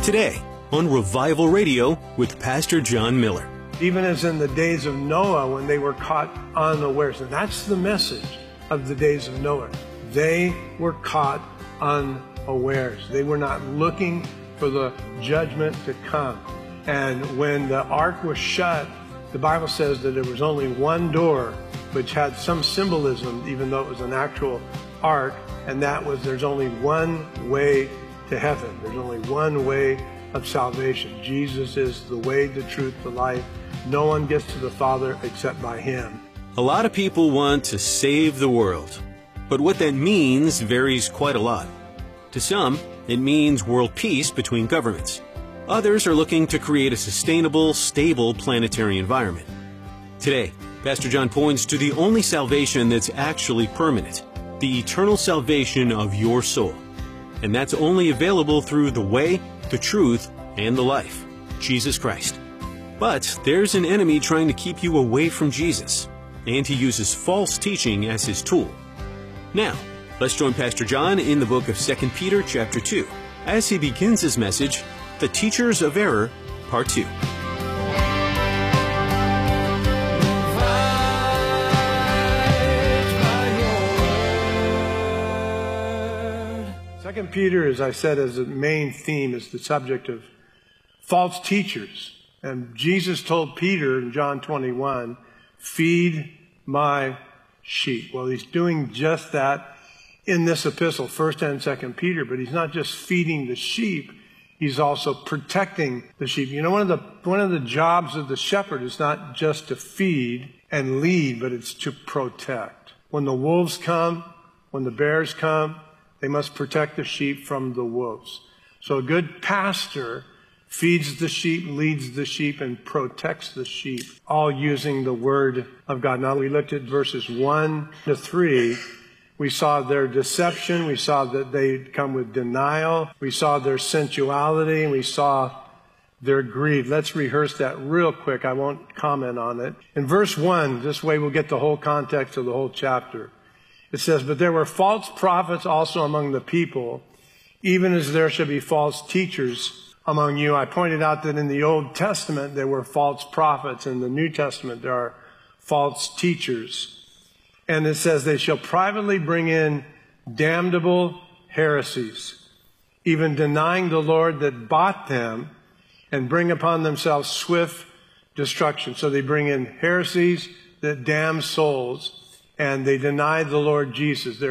Today on Revival Radio with Pastor John Miller. Even as in the days of Noah when they were caught unawares. And that's the message of the days of Noah. They were caught unawares. They were not looking for the judgment to come. And when the ark was shut, the Bible says that there was only one door, which had some symbolism, even though it was an actual ark, and that was there's only one way to heaven. There's only one way of salvation. Jesus is the way, the truth, the life. No one gets to the Father except by Him. A lot of people want to save the world, but what that means varies quite a lot. To some, it means world peace between governments. Others are looking to create a sustainable, stable planetary environment. Today, Pastor John points to the only salvation that's actually permanent, the eternal salvation of your soul. And that's only available through the way, the truth, and the life, Jesus Christ. But there's an enemy trying to keep you away from Jesus, and he uses false teaching as his tool. Now, let's join Pastor John in the book of 2 Peter chapter 2, as he begins his message, The Teachers of Error, Part 2. Second Peter, as I said, as a main theme, is the subject of false teachers. And Jesus told Peter in John 21, feed my sheep. Well, he's doing just that in this epistle, 1st and 2nd Peter, but he's not just feeding the sheep, he's also protecting the sheep. You know, one of the jobs of the shepherd is not just to feed and lead, but it's to protect. When the wolves come, when the bears come, they must protect the sheep from the wolves. So a good pastor feeds the sheep, leads the sheep, and protects the sheep, all using the Word of God. Now, we looked at verses 1 to 3. We saw their deception. We saw that they'd come with denial. We saw their sensuality, and we saw their greed. Let's rehearse that real quick. I won't comment on it. In verse 1, this way we'll get the whole context of the whole chapter. It says, but there were false prophets also among the people, even as there shall be false teachers among you. I pointed out that in the Old Testament there were false prophets. In the New Testament there are false teachers. And it says they shall privately bring in damnable heresies, even denying the Lord that bought them, and bring upon themselves swift destruction. So they bring in heresies that damn souls, and they deny the Lord Jesus.